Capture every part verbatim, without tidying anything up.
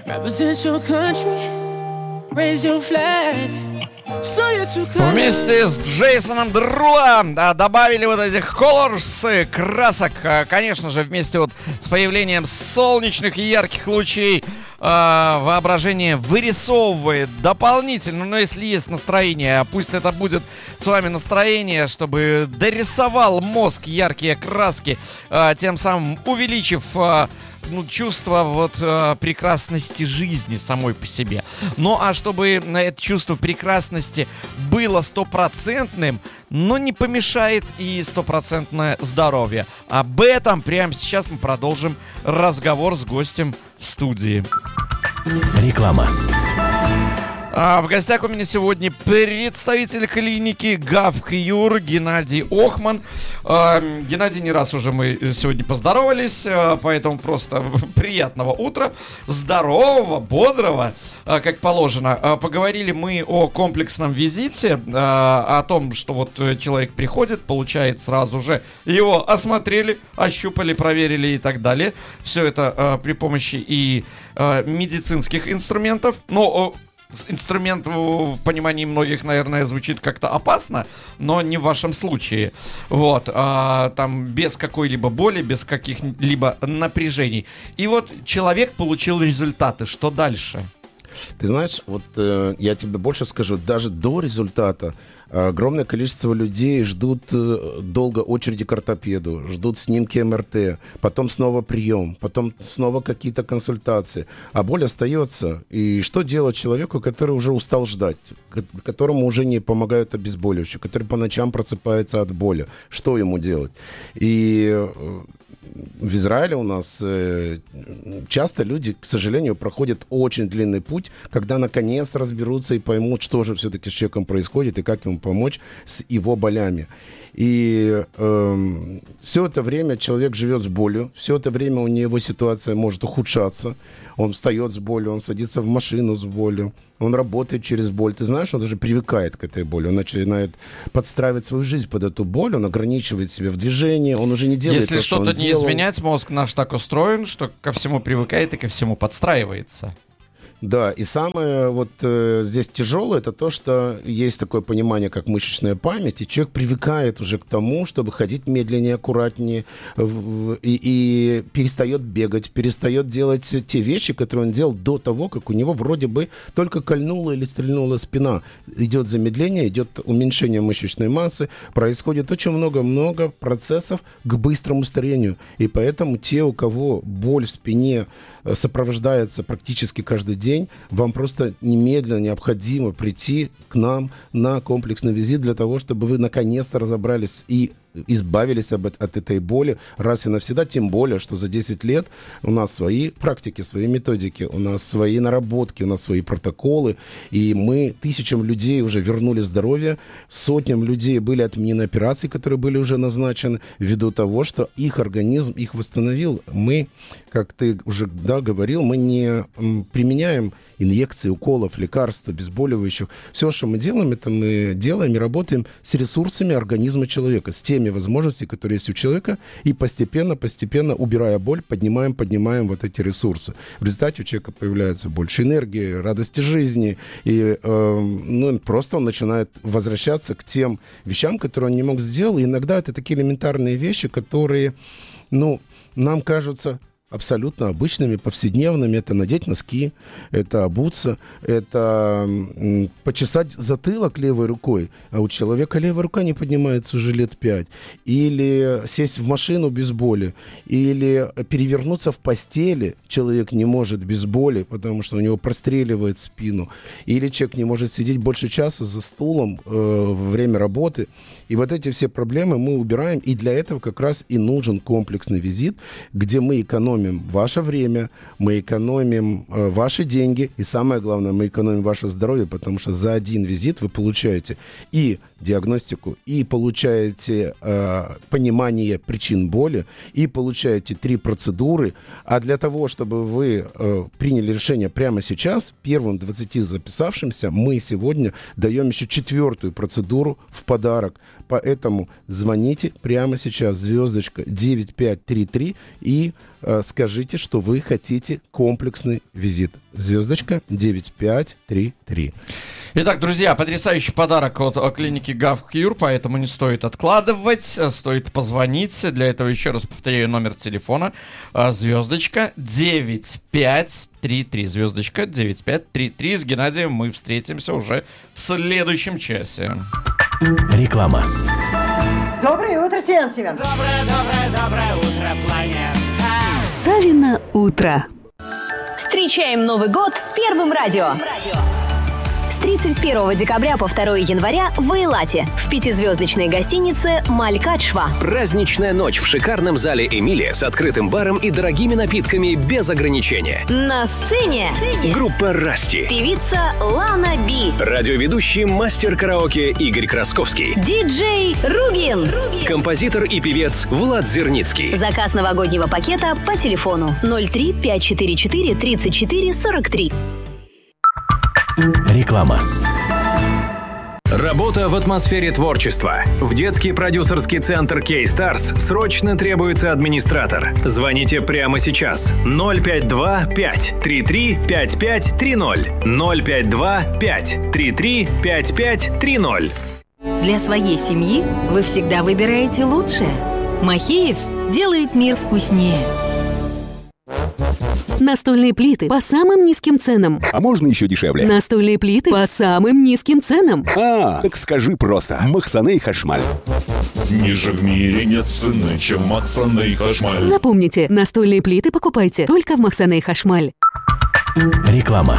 Represent your country, raise your flag. Вместе с Джейсоном Дерула да, добавили вот этих colors, красок. Конечно же, вместе вот с появлением солнечных и ярких лучей э, воображение вырисовывает дополнительно. Но если есть настроение, пусть это будет с вами настроение, чтобы дорисовал мозг яркие краски, э, тем самым увеличив э, ну, чувство вот э, прекрасности жизни самой по себе. Ну, а чтобы это чувство прекрасности было стопроцентным, но не помешает и стопроцентное здоровье. Об этом прямо сейчас мы продолжим разговор с гостем в студии. Реклама. А в гостях у меня сегодня представитель клиники ГАВКЮР Геннадий Охман. А, Геннадий, не раз уже мы сегодня поздоровались, а, поэтому просто приятного утра, здорового, бодрого, а, как положено. А, поговорили мы о комплексном визите, а, о том, что вот человек приходит, получает сразу же, его осмотрели, ощупали, проверили и так далее. Все это а, при помощи и а, медицинских инструментов, но инструмент в понимании многих, наверное, звучит как-то опасно, но не в вашем случае. Вот, а, там без какой-либо боли, без каких-либо напряжений. И вот человек получил результаты. Что дальше? Ты знаешь, вот э, я тебе больше скажу, даже до результата огромное количество людей ждут э, долго очереди к ортопеду, ждут снимки эм эр тэ, потом снова прием, потом снова какие-то консультации. А боль остается. И что делать человеку, который уже устал ждать, которому уже не помогают обезболивающие, который по ночам просыпается от боли? Что ему делать? И э, в Израиле у нас э, часто люди, к сожалению, проходят очень длинный путь, когда наконец разберутся и поймут, что же все-таки с человеком происходит и как ему помочь с его болями. И э, все это время человек живет с болью, все это время у него ситуация может ухудшаться. Он встает с болью, он садится в машину с болью, он работает через боль. Ты знаешь, он даже привыкает к этой боли, он начинает подстраивать свою жизнь под эту боль, он ограничивает себя в движении, он уже не делает Если то, что он что-то не делал. изменять, мозг наш так устроен, что ко всему привыкает и ко всему подстраивается. Да, и самое вот э, здесь тяжелое, это то, что есть такое понимание, как мышечная память, и человек привыкает уже к тому, чтобы ходить медленнее, аккуратнее, в, и, и перестает бегать, перестает делать те вещи, которые он делал до того, как у него вроде бы только кольнула или стрельнула спина. Идет замедление, идет уменьшение мышечной массы, происходит очень много-много процессов к быстрому старению. И поэтому те, у кого боль в спине сопровождается практически каждый день, вам просто немедленно необходимо прийти к нам на комплексный визит для того, чтобы вы наконец-то разобрались и избавились об, от этой боли раз и навсегда, тем более, что за десять лет у нас свои практики, свои методики, у нас свои наработки, у нас свои протоколы, и мы тысячам людей уже вернули здоровье, сотням людей были отменены операции, которые были уже назначены, ввиду того, что их организм их восстановил. Мы, как ты уже да, говорил, мы не м, применяем инъекции, уколов, лекарств, обезболивающих. Все, что мы делаем, это мы делаем и работаем с ресурсами организма человека, с теми возможностями, которые есть у человека, и постепенно, постепенно, убирая боль, поднимаем, поднимаем вот эти ресурсы. В результате у человека появляется больше энергии, радости жизни, и э, ну, просто он начинает возвращаться к тем вещам, которые он не мог сделать. И иногда это такие элементарные вещи, которые, ну, нам кажутся абсолютно обычными, повседневными. Это надеть носки, это обуться, это м, почесать затылок левой рукой, а у человека левая рука не поднимается уже лет пять. Или сесть в машину без боли, или перевернуться в постели человек не может без боли, потому что у него простреливает спину. Или человек не может сидеть больше часа за стулом э, во время работы. И вот эти все проблемы мы убираем, и для этого как раз и нужен комплексный визит, где мы экономим ваше время, мы экономим э, ваши деньги, и самое главное, мы экономим ваше здоровье, потому что за один визит вы получаете и диагностику, и получаете э, понимание причин боли, и получаете три процедуры. А для того, чтобы вы э, приняли решение прямо сейчас, первым двадцати записавшимся мы сегодня даем еще четвертую процедуру в подарок. Поэтому звоните прямо сейчас, звездочка девять пять три три, и э, скажите, что вы хотите комплексный визит. Звездочка девять пять три три. Итак, друзья, потрясающий подарок от о, клиники GovCure, поэтому не стоит откладывать, стоит позвонить. Для этого еще раз повторяю номер телефона. Звездочка девять пять три три. Звездочка девять пять три три. С Геннадием мы встретимся уже в следующем часе. Реклама. Доброе утро, Семен Семен. Доброе, доброе, доброе утро, планета. Савино утро. Встречаем Новый год с Первым радио. С тридцать первого декабря по второго января в Эйлате в пятизвездочной гостинице «Малькадшва». Праздничная ночь в шикарном зале «Эмилия» с открытым баром и дорогими напитками без ограничения. На сцене Группа «Расти». певица Лана Би, Радиоведущий мастер караоке Игорь Красковский. диджей Ругин, Композитор и певец Влад Зерницкий. Заказ новогоднего пакета по телефону ноль три пять четыре четыре тридцать четыре сорок три. Реклама. Работа в атмосфере творчества. В детский продюсерский центр K-Stars срочно требуется администратор. Звоните прямо сейчас. ноль пять два пять три три пять пять три ноль. ноль пять два пять три три пять пять три ноль. Для своей семьи вы всегда выбираете лучшее. Махеев делает мир вкуснее. Настольные плиты по самым низким ценам. А можно еще дешевле? Настольные плиты по самым низким ценам. А, так скажи просто. Махсаней Хашмаль. Ниже в мире нет цены, чем Махсаней Хашмаль. Запомните, настольные плиты покупайте только в Махсаней Хашмаль. Реклама.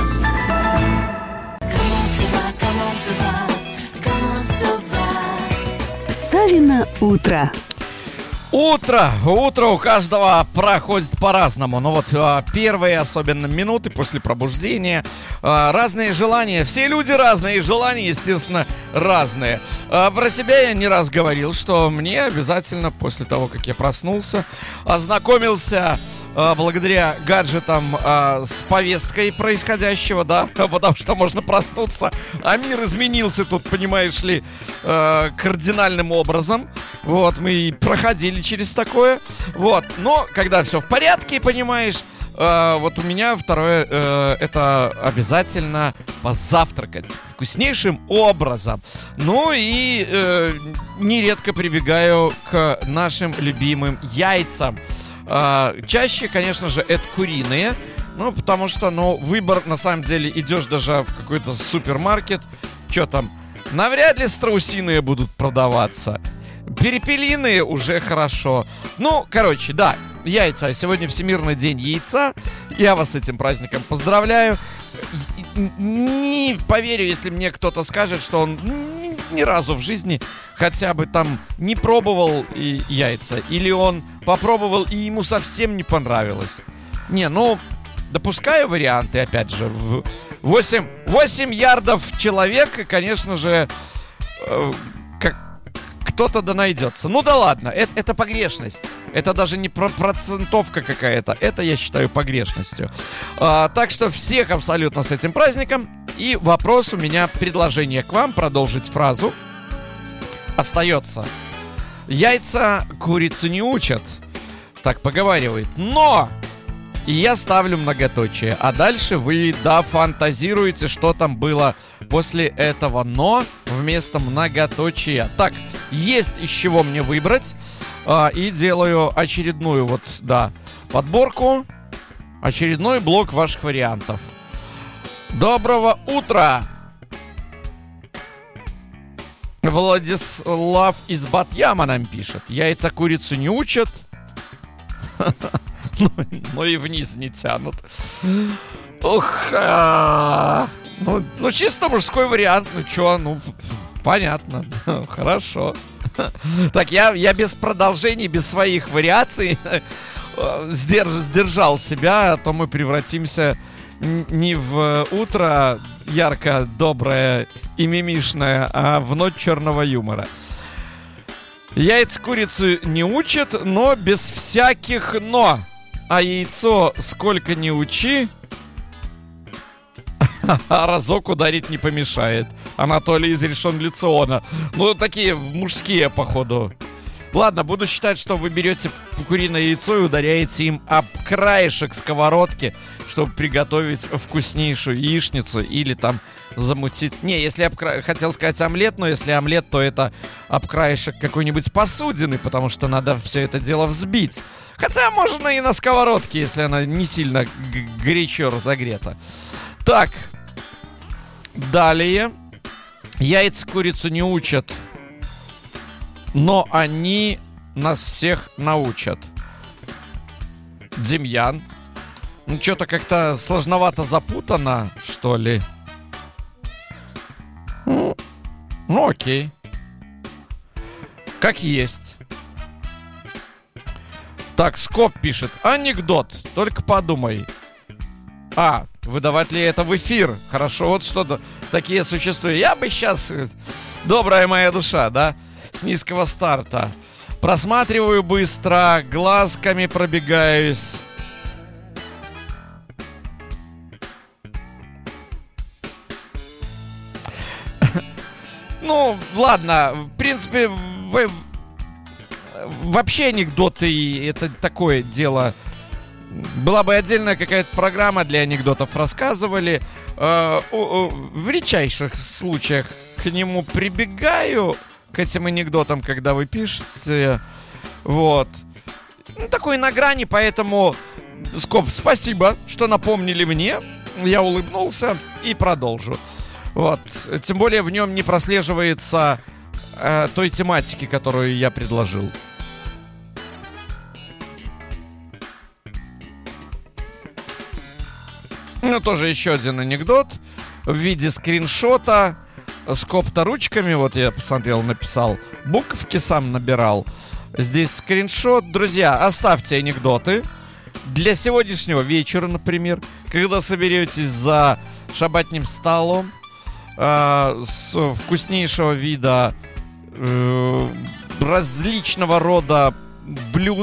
Савино утро. Утро, утро у каждого проходит по-разному. Но вот а, первые, особенно минуты после пробуждения, а, разные желания. Все люди разные, желания, естественно, разные. А, про себя я не раз говорил, что мне обязательно после того, как я проснулся, ознакомился а, благодаря гаджетам а, с повесткой происходящего, да, потому что можно проснуться, а мир изменился тут, понимаешь ли, а, кардинальным образом. Вот, мы и проходили через такое. Вот, но когда все в порядке, понимаешь, э, вот у меня второе, э, это обязательно позавтракать вкуснейшим образом. Ну и э, нередко прибегаю к нашим любимым яйцам. Э, чаще, конечно же, это куриные. Ну, потому что, ну, выбор, на самом деле, идешь даже в какой-то супермаркет, что там, навряд ли страусиные будут продаваться. Перепелиные уже хорошо. Ну, короче, да, яйца. Сегодня Всемирный день яйца. Я вас с этим праздником поздравляю. Не поверю, если мне кто-то скажет, что он ни разу в жизни хотя бы там не пробовал и яйца. Или он попробовал, и ему совсем не понравилось. Не, ну, допускаю варианты, опять же. восемь, восемь ярдов человек, конечно же, как кто-то да найдется. Ну да ладно, это, это погрешность. Это даже не про процентовка какая-то. Это я считаю погрешностью. А, так что всех абсолютно с этим праздником. И вопрос у меня, предложение к вам, продолжить фразу. Остается. Яйца курицу не учат. Так поговаривает. Но! И я ставлю многоточие. А дальше вы дофантазируете, что там было после этого «но» вместо многоточия. Так, есть из чего мне выбрать. а, И делаю очередную вот, да, подборку. Очередной блок ваших вариантов. Доброго утра! Владислав из Батьяма нам пишет. Яйца курицу не учат. Ну, ну и вниз не тянут. Ух, а, ну, ну чисто мужской вариант. Ну чё, ну понятно. Хорошо. Так, я, я без продолжений, без своих вариаций сдерж, сдержал себя, а то мы превратимся не в утро ярко, доброе и мимишное, а в ночь черного юмора. Яйца курицу не учат, но без всяких «но». А яйцо сколько ни учи, а разок ударить не помешает. Анатолий из Решон-Лециона. Ну, такие мужские, походу, Ладно, буду считать, что вы берете куриное яйцо и ударяете им об краешек сковородки, чтобы приготовить вкуснейшую яичницу или там замутить... Не, если об кра... хотел сказать омлет, но если омлет, то это об краешек какой-нибудь посудины, потому что надо все это дело взбить. Хотя можно и на сковородке, если она не сильно г- горячо разогрета. Так, далее. Яйца курицу не учат, но они нас всех научат. Демьян. Ну, что-то как-то сложновато запутано, что ли. Ну, ну, окей. Как есть. Так, Скоп пишет. Анекдот, только подумай. А, выдавать ли это в эфир? Хорошо, вот что-то такие существуют. Я бы сейчас, добрая моя душа, да, с низкого старта. Просматриваю быстро, глазками пробегаюсь. Ну, ладно, в принципе, в... вообще анекдоты, это такое дело... Была бы отдельная какая-то программа для анекдотов, рассказывали. Э, о, о, в редчайших случаях к нему прибегаю, к этим анекдотам, когда вы пишете. Вот. Ну, такой на грани, поэтому, Скоп, спасибо, что напомнили мне. Я улыбнулся и продолжу. Вот. Тем более в нем не прослеживается э, той тематики, которую я предложил. Ну, тоже еще один анекдот в виде скриншота. Скоп-то ручками, вот я посмотрел, написал. Буковки сам набирал. Здесь скриншот. Друзья, оставьте анекдоты для сегодняшнего вечера, например, когда соберетесь за шабатным столом э, с вкуснейшего вида э, различного рода блюд,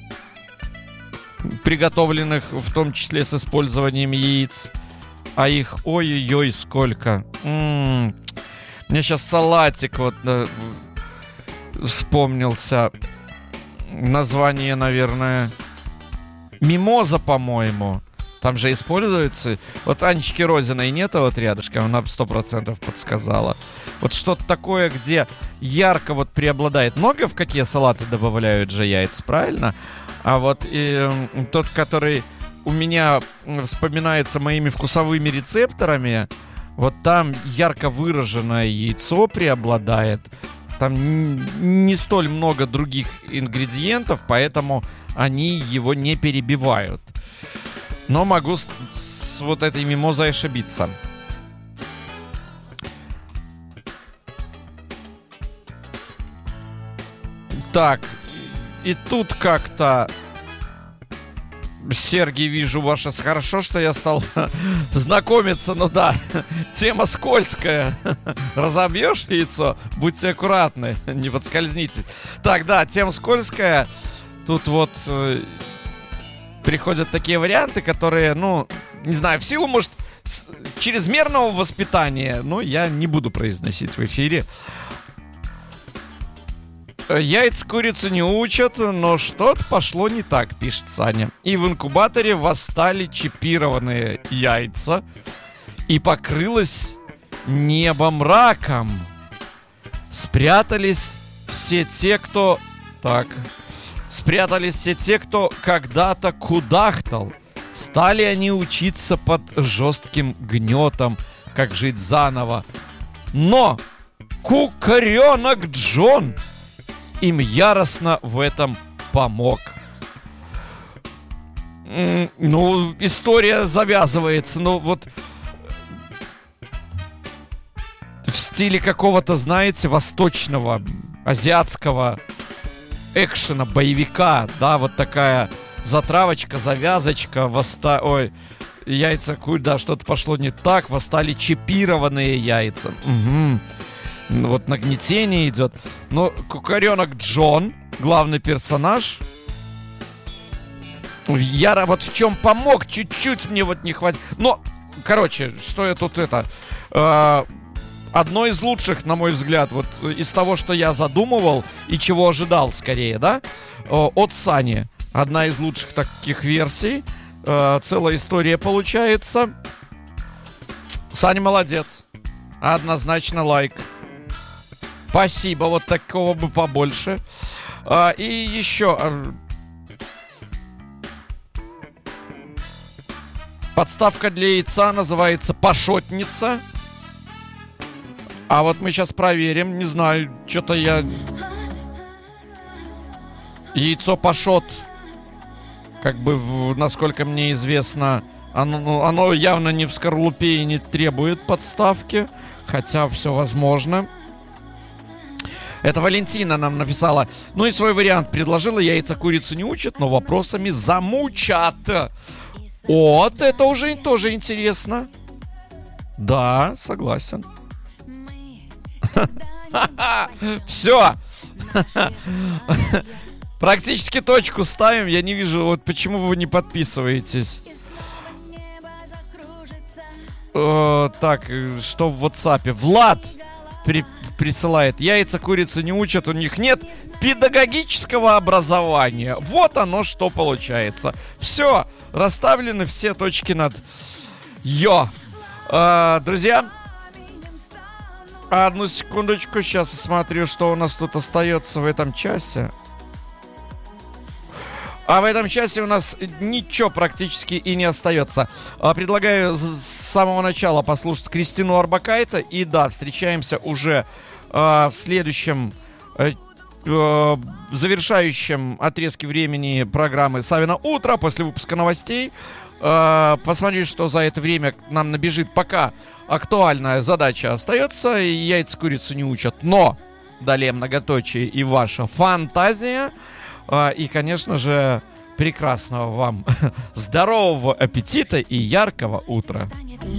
приготовленных в том числе с использованием яиц. А их ой-ой-ой сколько. М-м-м. Мне сейчас салатик вот э, вспомнился. Название, наверное, мимоза, по-моему. Там же используется. Вот Анечки Розиной нету вот рядышком, она сто процентов подсказала. Вот что-то такое, где ярко вот преобладает. Много в какие салаты добавляют же яйца, правильно? А вот э, тот, который у меня вспоминается моими вкусовыми рецепторами, вот там ярко выраженное яйцо преобладает. Там не столь много других ингредиентов, поэтому они его не перебивают. Но могу с, с вот этой мимозой ошибиться. Так, и тут как-то... Сергей, вижу ваше... Хорошо, что я стал знакомиться, но да, тема скользкая. Разобьешь яйцо? Будьте аккуратны, не подскользнитесь. Так, да, тема скользкая. Тут вот э, приходят такие варианты, которые, ну, не знаю, в силу, может, с, чрезмерного воспитания, но я не буду произносить в эфире. Яйца курицу не учат, но что-то пошло не так, пишет Саня. И в инкубаторе восстали чипированные яйца, и покрылось небо мраком. Спрятались все те, кто... Так... Спрятались все те, кто когда-то кудахтал. Стали они учиться под жестким гнетом, как жить заново. Но кукаренок Джон им яростно в этом помог. М- ну, история завязывается. Ну, вот в стиле какого-то, знаете, восточного, азиатского экшена, боевика, да, вот такая затравочка, завязочка, восста... Ой, яйца, да, что-то пошло не так, восстали чипированные яйца. Угу. Вот нагнетение идет. Но кукаренок Джон, главный персонаж, я вот в чем помог, чуть-чуть мне вот не хватит. Но, короче, что я тут это... Э, одно из лучших, на мой взгляд, вот из того, что я задумывал и чего ожидал скорее, да, от Сани. Одна из лучших таких версий. Целая история получается. Саня молодец. Однозначно лайк. Спасибо, вот такого бы побольше. И еще... Подставка для яйца называется пашотница. А вот мы сейчас проверим. Не знаю, что-то я... Яйцо пашот, как бы, в, насколько мне известно, оно, оно явно не в скорлупе и не требует подставки. Хотя все возможно. Это Валентина нам написала. Ну и свой вариант предложила. Яйца курицу не учат, но вопросами замучат. Вот, это уже тоже интересно. Да, согласен. Все. Практически точку ставим. Я не вижу, вот почему вы не подписываетесь. Э, так, что в WhatsApp? Влад при, присылает. Яйца курицы не учат, у них нет педагогического образования. Вот оно что получается. Все, расставлены все точки над «ё». Э, друзья, одну секундочку, сейчас смотрю, что у нас тут остается в этом часе. А в этом часе у нас ничего практически и не остается. Предлагаю с самого начала послушать Кристину Орбакайте. И да, встречаемся уже э, в следующем э, э, завершающем отрезке времени программы «Савино утро» после выпуска новостей. Э, посмотрю, что за это время нам набежит. Пока актуальная задача остается. Яйца курицу не учат, но далее многоточие и ваша фантазия. И, конечно же, прекрасного вам здорового аппетита и яркого утра.